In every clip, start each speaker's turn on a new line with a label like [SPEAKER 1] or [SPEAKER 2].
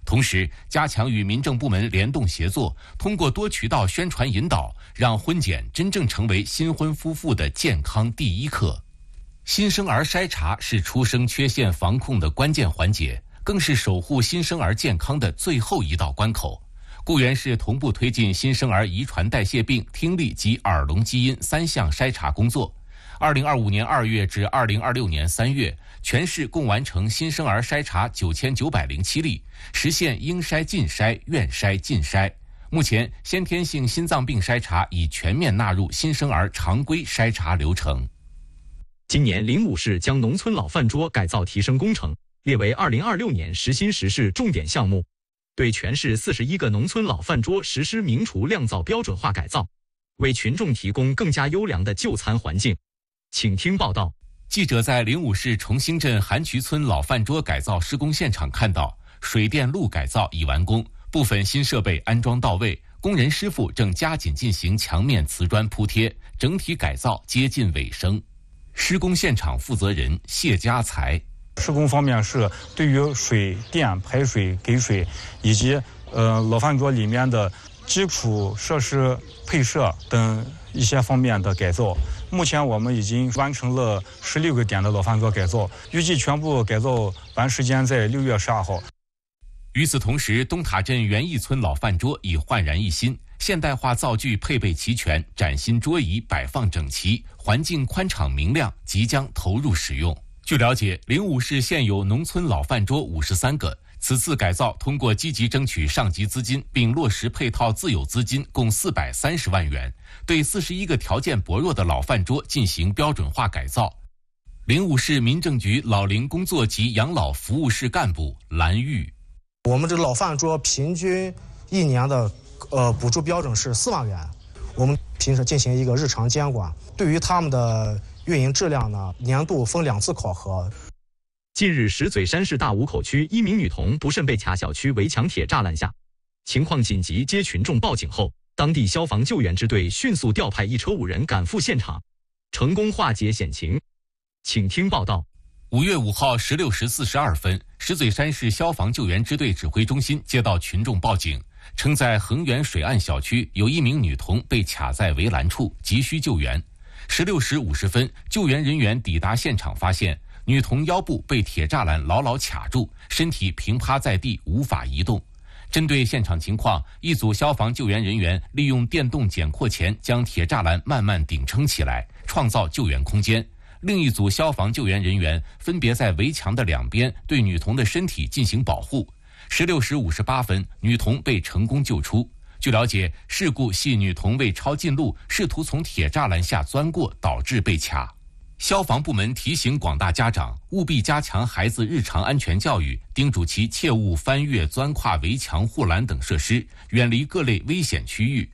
[SPEAKER 1] 同时加强与民政部门联动协作，通过多渠道宣传引导，让婚检真正成为新婚夫妇的健康第一课。新生儿筛查是出生缺陷防控的关键环节，更是守护新生儿健康的最后一道关口。固原市同步推进新生儿遗传代谢病、听力及耳聋基因3项筛查工作。2025年2月至2026年3月，全市共完成新生儿筛查9907例，实现应筛尽筛、愿筛尽筛。目前，先天性心脏病筛查已全面纳入新生儿常规筛查流程。
[SPEAKER 2] 今年灵武市将农村老饭桌改造提升工程列为2026年实心实事重点项目，对全市41个农村老饭桌实施明厨酿造标准化改造，为群众提供更加优良的就餐环境。请听报道。
[SPEAKER 1] 记者在灵武市崇兴镇韩渠村老饭桌改造施工现场看到，水电路改造已完工，部分新设备安装到位，工人师傅正加紧进行墙面瓷砖铺贴，整体改造接近尾声。施工现场负责人谢家才：
[SPEAKER 3] 施工方面是对于水电、排水、给水以及老饭桌里面的基础设施配设等一些方面的改造。目前我们已经完成了16个点的老饭桌改造，预计全部改造完时间在6月12号。
[SPEAKER 1] 与此同时，东塔镇园艺村老饭桌已焕然一新，现代化灶具配备齐全，崭新桌椅摆放整齐，环境宽敞明亮，即将投入使用。据了解，灵武市现有农村老饭桌53个，此次改造通过积极争取上级资金，并落实配套自有资金共430万元，对41个条件薄弱的老饭桌进行标准化改造。灵武市民政局老龄工作及养老服务室干部蓝玉：
[SPEAKER 4] 我们这老饭桌平均一年的补助标准是4万元，我们平时进行一个日常监管，对于他们的运营质量呢，年度分2次考核。
[SPEAKER 2] 近日，石嘴山市大武口区一名女童不慎被卡小区围墙铁栅栏下，情况紧急，接群众报警后，当地消防救援支队迅速调派1车5人赶赴现场，成功化解险情。请听报道。
[SPEAKER 1] 5月5号16时42分，石嘴山市消防救援支队指挥中心接到群众报警，称在恒源水岸小区有一名女童被卡在围栏处，急需救援。16时50分，救援人员抵达现场，发现女童腰部被铁栅栏牢牢卡住，身体平趴在地，无法移动。针对现场情况，一组消防救援人员利用电动剪扩钳将铁栅栏慢慢顶撑起来，创造救援空间。另一组消防救援人员分别在围墙的2边对女童的身体进行保护。16时58分，女童被成功救出。据了解，事故系女童为抄近路，试图从铁栅栏下钻过，导致被卡。消防部门提醒广大家长务必加强孩子日常安全教育，叮嘱其切勿翻越、钻跨围墙、护栏等设施，远离各类危险区域。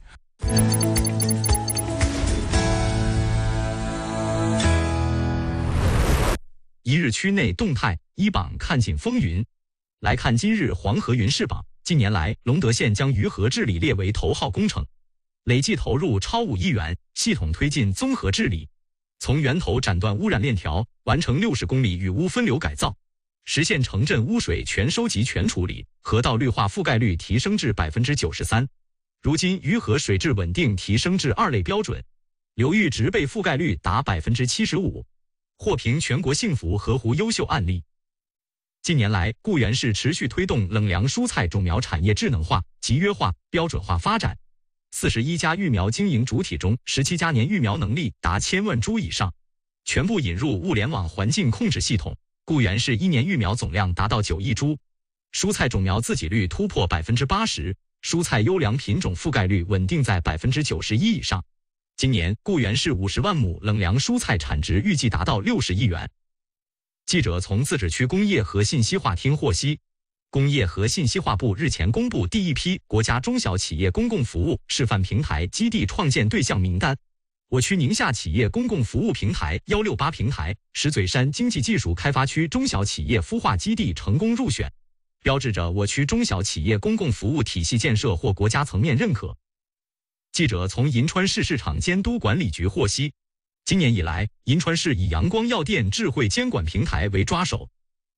[SPEAKER 2] 一日区内动态一榜看尽风云。来看今日黄河云事榜。近年来，隆德县将鱼河治理列为头号工程，累计投入超5亿元，系统推进综合治理，从源头斩断污染链条，完成60公里雨污分流改造，实现城镇污水全收集全处理，河道绿化覆盖率提升至93%。如今鱼河水质稳定提升至2类标准，流域植被覆盖率达75%，获评全国幸福河湖优秀案例。近年来，固原市持续推动冷粮蔬菜种苗产业智能化、集约化、标准化发展。41家育苗经营主体中，17家年育苗能力达1000万株以上，全部引入物联网环境控制系统。固原市1年育苗总量达到9亿株，蔬菜种苗自给率突破80%，蔬菜优良品种覆盖率稳定在91%以上。今年，固原市50万亩冷粮蔬菜产值预计达到60亿元。记者从自治区工业和信息化厅获悉，工业和信息化部日前公布第一批国家中小企业公共服务示范平台基地创建对象名单。我区宁夏企业公共服务平台168平台、石嘴山经济技术开发区中小企业孵化基地成功入选，标志着我区中小企业公共服务体系建设获国家层面认可。记者从银川市市场监督管理局获悉，今年以来，银川市以阳光药店智慧监管平台为抓手，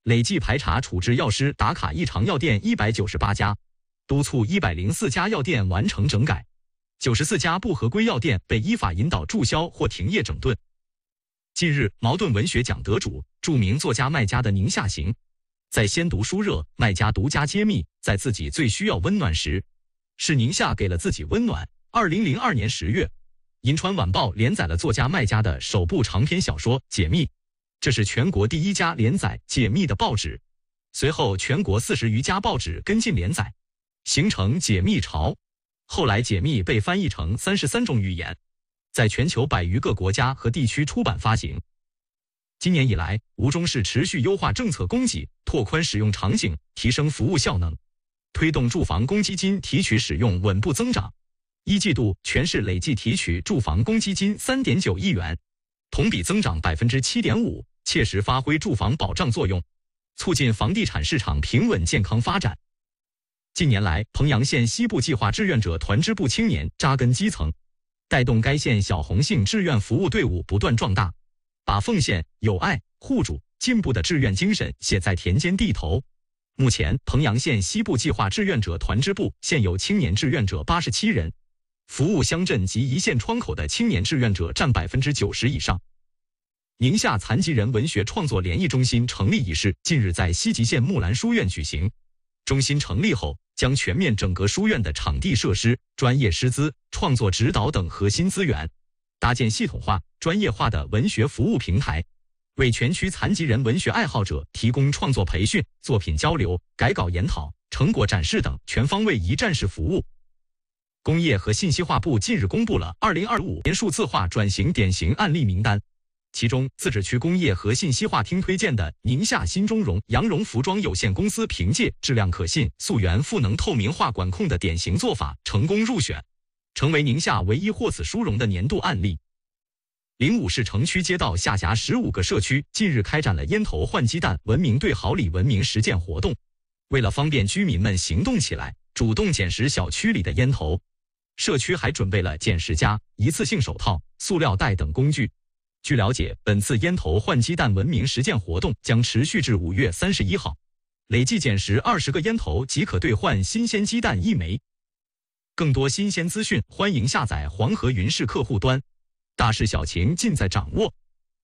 [SPEAKER 2] 累计排查处置药师打卡异常药店198家，督促104家药店完成整改，94家不合规药店被依法引导注销或停业整顿。近日，茅盾文学奖得主、著名作家麦家的《宁夏行》在先读书热，麦家独家揭秘，在自己最需要温暖时，是宁夏给了自己温暖。2002年10月，银川晚报连载了作家麦家的首部长篇小说《解密》，这是全国第一家连载解密的报纸。随后，全国40余家报纸跟进连载，形成解密潮。后来，解密被翻译成33种语言，在全球100余个国家和地区出版发行。今年以来，吴中市持续优化政策供给，拓宽使用场景，提升服务效能，推动住房公积金提取使用稳步增长。一季度全市累计提取住房公积金3.9亿元，同比增长7.5%，切实发挥住房保障作用，促进房地产市场平稳健康发展。近年来，彭阳县西部计划志愿者团支部青年扎根基层，带动该县小红杏志愿服务队伍不断壮大，把奉献、友爱、互助、进步的志愿精神写在田间地头。目前，彭阳县西部计划志愿者团支部现有青年志愿者87人，服务乡镇及一线窗口的青年志愿者占90%以上。宁夏残疾人文学创作联谊中心成立仪式近日在西吉县木兰书院举行。中心成立后，将全面整合书院的场地设施、专业师资、创作指导等核心资源，搭建系统化、专业化的文学服务平台，为全区残疾人文学爱好者提供创作培训、作品交流、改稿研讨、成果展示等全方位一站式服务。工业和信息化部近日公布了2025年数字化转型典型案例名单，其中自治区工业和信息化厅推荐的宁夏新中荣羊绒服装有限公司凭借质量可信、溯源赋能透明化管控的典型做法成功入选，成为宁夏唯一获此殊荣的年度案例。05市城区街道下辖15个社区近日开展了烟头换鸡蛋文明对好礼文明实践活动，为了方便居民们行动起来，主动捡拾小区里的烟头，社区还准备了捡拾夹、一次性手套、塑料袋等工具。据了解，本次烟头换鸡蛋文明实践活动将持续至5月31号，累计捡拾20个烟头即可兑换新鲜鸡蛋1枚。更多新鲜资讯，欢迎下载黄河云视客户端，大事小情尽在掌握。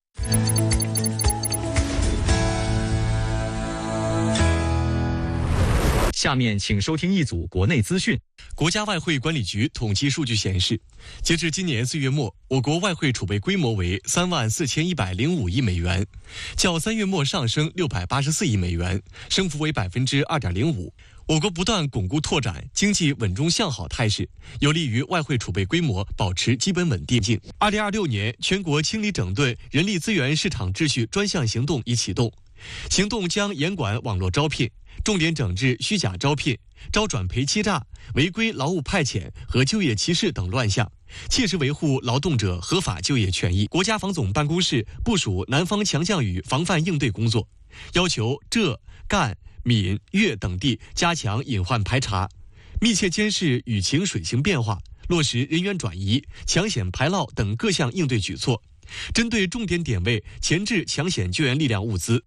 [SPEAKER 2] 下面请收听一组国内资讯。
[SPEAKER 5] 国家外汇管理局统计数据显示，截至今年4月末，我国外汇储备规模为34105亿美元，较3月末上升684亿美元，升幅为2.05%。我国不断巩固拓展经济稳中向好态势，有利于外汇储备规模保持基本稳定性。2026年全国清理整顿人力资源市场秩序专项行动已启动，行动将严管网络招聘，重点整治虚假招聘、招转赔欺诈、违规劳务派遣和就业歧视等乱象，切实维护劳动者合法就业权益。国家防总办公室部署南方强降雨防范应对工作，要求浙、赣、闽、粤等地加强隐患排查，密切监视雨情水情变化，落实人员转移、抢险排涝等各项应对举措，针对重点点位前置抢险救援力量物资。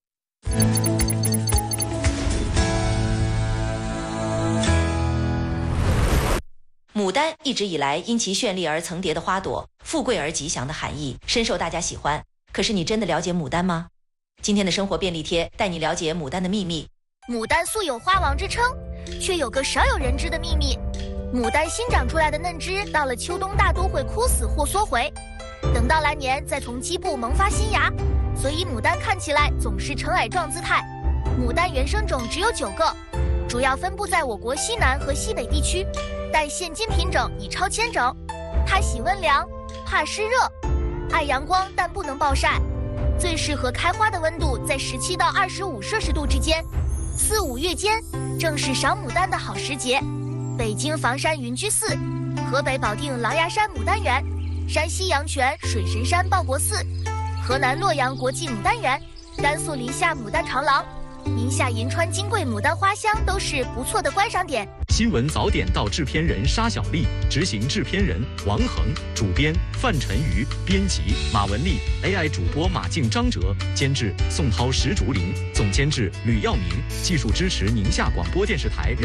[SPEAKER 6] 牡丹一直以来因其绚丽而层叠的花朵、富贵而吉祥的含义，深受大家喜欢。可是你真的了解牡丹吗？今天的生活便利贴带你了解牡丹的秘密。
[SPEAKER 7] 牡丹素有花王之称，却有个少有人知的秘密：牡丹新长出来的嫩枝，到了秋冬大多会枯死或缩回，等到来年再从基部萌发新芽，所以牡丹看起来总是呈矮状姿态。牡丹原生种只有9个，主要分布在我国西南和西北地区，但现今品种已超1000种。它喜温凉，怕湿热，爱阳光但不能暴晒，最适合开花的温度在17到25摄氏度之间。4、5月间正是赏牡丹的好时节。北京房山云居寺、河北保定狼牙山牡丹园、山西阳泉水神山报国寺、河南洛阳国际牡丹园、甘肃临夏牡丹长廊、宁夏银川金桂牡丹花香都是不错的观赏点。
[SPEAKER 2] 新闻早点到制片人沙小丽，执行制片人王恒，主编范晨瑜，编辑马文丽 ，AI 主播马静、张哲，监制宋涛、石竹林，总监制吕耀明，技术支持宁夏广播电视台人。